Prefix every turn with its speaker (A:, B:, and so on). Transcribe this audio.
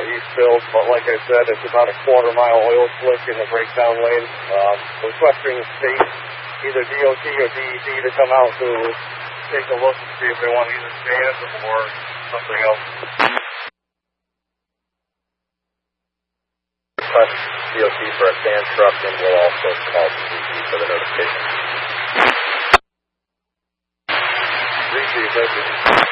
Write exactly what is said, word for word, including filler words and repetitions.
A: Eastfield, but like I said, it's about a quarter mile oil slick in the breakdown lane. Um, requesting the state, either D O T or D E P, to come out to take a look and see if they want to either sand or something else.
B: Request D O T for a sand truck, and we'll also call D E P for the notification.
A: Thank you.